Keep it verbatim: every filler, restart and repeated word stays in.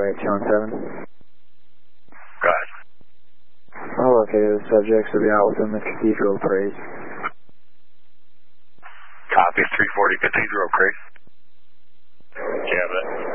Alright, two one seven. Go ahead. All located the subjects will be out within the Cathedral Parade. Copy, three forty Cathedral Parade. Do you have it?